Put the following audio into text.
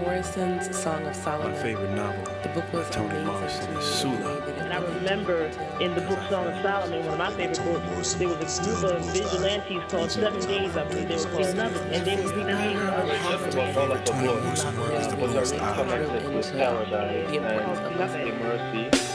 Morrison's Song of Solomon. My favorite novel. The book was by Toni amazing Morrison to me. is Sula. And I remember in the book Song of Solomon, one of my favorite books, there was a group of vigilantes called 7 Days, I believe they were called, and they would be Was a reconnected with paradise and mercy.